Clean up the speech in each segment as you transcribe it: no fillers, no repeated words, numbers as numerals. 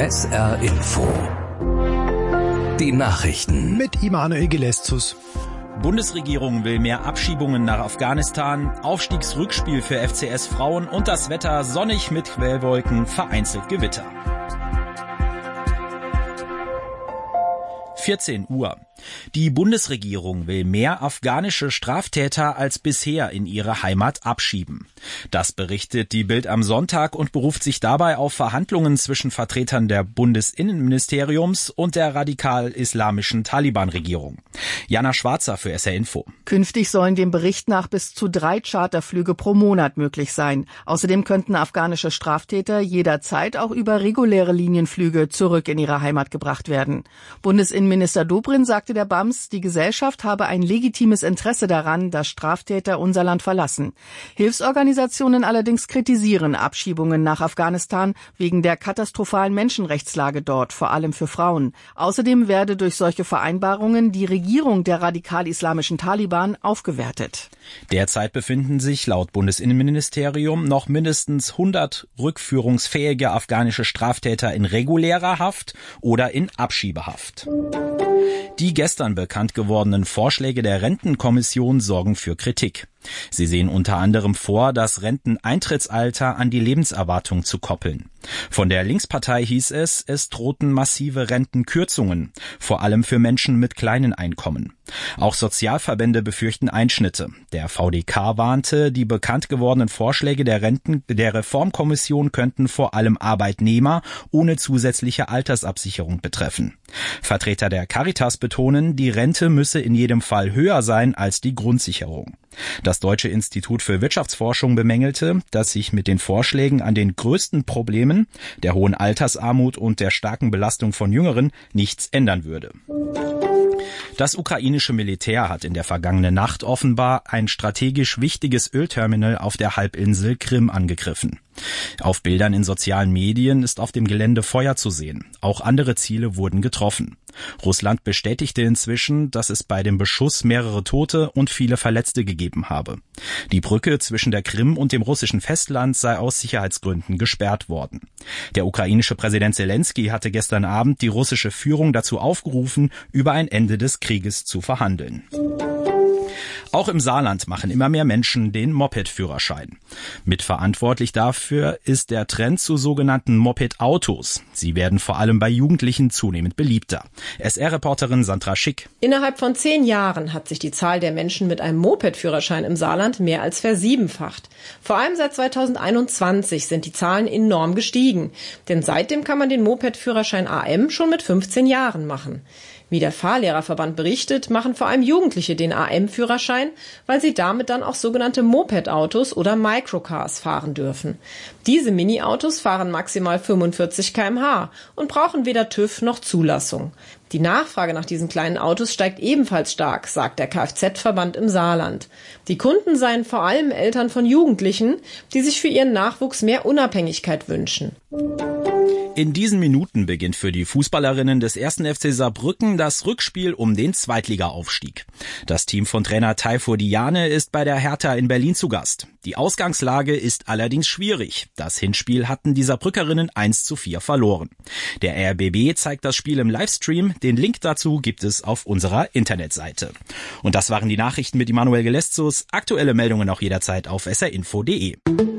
SR Info. Die Nachrichten. Mit Immanuel Geleszus. Bundesregierung will mehr Abschiebungen nach Afghanistan, Aufstiegsrückspiel für FCS Frauen und das Wetter sonnig mit Quellwolken, vereinzelt Gewitter. 14 Uhr. Die Bundesregierung will mehr afghanische Straftäter als bisher in ihre Heimat abschieben. Das berichtet die Bild am Sonntag und beruft sich dabei auf Verhandlungen zwischen Vertretern der Bundesinnenministeriums und der radikal-islamischen Taliban-Regierung. Jana Schwarzer für SR Info. Künftig sollen dem Bericht nach bis zu 3 Charterflüge pro Monat möglich sein. Außerdem könnten afghanische Straftäter jederzeit auch über reguläre Linienflüge zurück in ihre Heimat gebracht werden. Bundesinnenminister Dobrindt sagte der BAMS, die Gesellschaft habe ein legitimes Interesse daran, dass Straftäter unser Land verlassen. Hilfsorganisationen allerdings kritisieren Abschiebungen nach Afghanistan wegen der katastrophalen Menschenrechtslage dort, vor allem für Frauen. Außerdem werde durch solche Vereinbarungen die Regierung der radikal-islamischen Taliban aufgewertet. Derzeit befinden sich laut Bundesinnenministerium noch mindestens 100 rückführungsfähige afghanische Straftäter in regulärer Haft oder in Abschiebehaft. Die gestern bekannt gewordenen Vorschläge der Rentenkommission sorgen für Kritik. Sie sehen unter anderem vor, das Renteneintrittsalter an die Lebenserwartung zu koppeln. Von der Linkspartei hieß es drohten massive Rentenkürzungen, vor allem für Menschen mit kleinen Einkommen. Auch Sozialverbände befürchten Einschnitte. Der VDK warnte, die bekannt gewordenen Vorschläge der Reformkommission könnten vor allem Arbeitnehmer ohne zusätzliche Altersabsicherung betreffen. Vertreter der Caritas betonen, die Rente müsse in jedem Fall höher sein als die Grundsicherung. Das Deutsche Institut für Wirtschaftsforschung bemängelte, dass sich mit den Vorschlägen an den größten Problemen, der hohen Altersarmut und der starken Belastung von Jüngeren, nichts ändern würde. Das ukrainische Militär hat in der vergangenen Nacht offenbar ein strategisch wichtiges Ölterminal auf der Halbinsel Krim angegriffen. Auf Bildern in sozialen Medien ist auf dem Gelände Feuer zu sehen. Auch andere Ziele wurden getroffen. Russland bestätigte inzwischen, dass es bei dem Beschuss mehrere Tote und viele Verletzte gegeben habe. Die Brücke zwischen der Krim und dem russischen Festland sei aus Sicherheitsgründen gesperrt worden. Der ukrainische Präsident Zelensky hatte gestern Abend die russische Führung dazu aufgerufen, über ein Ende des Krieges zu verhandeln. Auch im Saarland machen immer mehr Menschen den Moped-Führerschein. Mitverantwortlich dafür ist der Trend zu sogenannten Moped-Autos. Sie werden vor allem bei Jugendlichen zunehmend beliebter. SR-Reporterin Sandra Schick. Innerhalb von 10 Jahren hat sich die Zahl der Menschen mit einem Moped-Führerschein im Saarland mehr als versiebenfacht. Vor allem seit 2021 sind die Zahlen enorm gestiegen. Denn seitdem kann man den Moped-Führerschein AM schon mit 15 Jahren machen. Wie der Fahrlehrerverband berichtet, machen vor allem Jugendliche den AM-Führerschein, weil sie damit dann auch sogenannte Moped-Autos oder Microcars fahren dürfen. Diese Mini-Autos fahren maximal 45 km/h und brauchen weder TÜV noch Zulassung. Die Nachfrage nach diesen kleinen Autos steigt ebenfalls stark, sagt der Kfz-Verband im Saarland. Die Kunden seien vor allem Eltern von Jugendlichen, die sich für ihren Nachwuchs mehr Unabhängigkeit wünschen. In diesen Minuten beginnt für die Fußballerinnen des 1. FC Saarbrücken das Rückspiel um den Zweitligaaufstieg. Das Team von Trainer Tayfur Diane ist bei der Hertha in Berlin zu Gast. Die Ausgangslage ist allerdings schwierig. Das Hinspiel hatten die Saarbrückerinnen 1:4 verloren. Der RBB zeigt das Spiel im Livestream. Den Link dazu gibt es auf unserer Internetseite. Und das waren die Nachrichten mit Immanuel Geleszus. Aktuelle Meldungen auch jederzeit auf srinfo.de.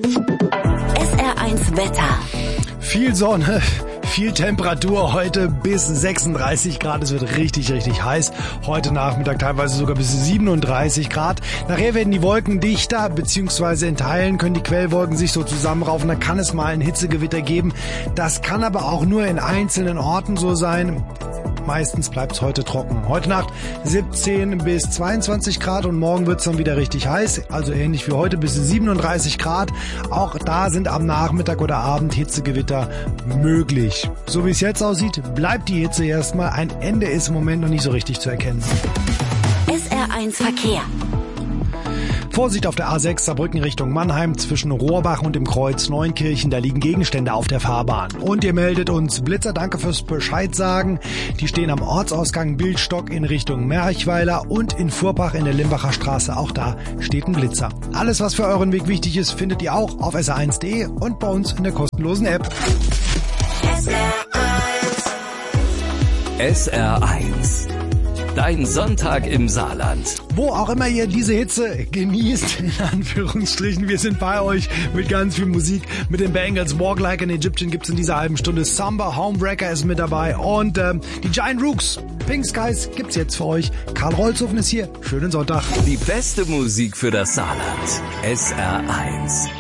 SR1 Wetter. Viel Sonne, viel Temperatur heute bis 36 Grad. Es wird richtig, richtig heiß. Heute Nachmittag teilweise sogar bis 37 Grad. Nachher werden die Wolken dichter, beziehungsweise in Teilen können die Quellwolken sich so zusammenraufen. Da kann es mal ein Hitzegewitter geben. Das kann aber auch nur in einzelnen Orten so sein. Meistens bleibt es heute trocken. Heute Nacht 17 bis 22 Grad und morgen wird es dann wieder richtig heiß. Also ähnlich wie heute bis 37 Grad. Auch da sind am Nachmittag oder Abend Hitzegewitter möglich. So wie es jetzt aussieht, bleibt die Hitze erstmal. Ein Ende ist im Moment noch nicht so richtig zu erkennen. SR1 Verkehr. Vorsicht auf der A6 Saarbrücken Richtung Mannheim zwischen Rohrbach und dem Kreuz Neunkirchen. Da liegen Gegenstände auf der Fahrbahn. Und ihr meldet uns Blitzer, danke fürs Bescheid sagen. Die stehen am Ortsausgang Bildstock in Richtung Merchweiler und in Furbach in der Limbacher Straße. Auch da steht ein Blitzer. Alles, was für euren Weg wichtig ist, findet ihr auch auf sr1.de und bei uns in der kostenlosen App. SR1 SR1. Dein Sonntag im Saarland. Wo auch immer ihr diese Hitze genießt, in Anführungsstrichen, wir sind bei euch mit ganz viel Musik. Mit den Bangles Walk Like an Egyptian gibt's in dieser halben Stunde. Samba, Homewrecker ist mit dabei und die Giant Rooks, Pink Skies gibt's jetzt für euch. Karl Rolzhofen ist hier. Schönen Sonntag. Die beste Musik für das Saarland. SR1.